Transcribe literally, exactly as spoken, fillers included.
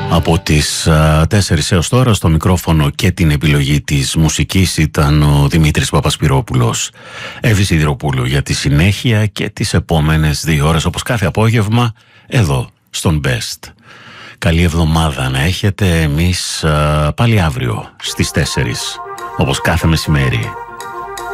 Από τις τέσσερις έως τώρα στο μικρόφωνο και την επιλογή της μουσικής ήταν ο Δημήτρης Παπασπυρόπουλος. Εύη Σιδηροπούλου για τη συνέχεια και τις επόμενες δύο ώρες, όπως κάθε απόγευμα εδώ στον Best. Καλή εβδομάδα να έχετε. Εμείς α, πάλι αύριο στις τέσσερις, όπως κάθε μεσημέρι.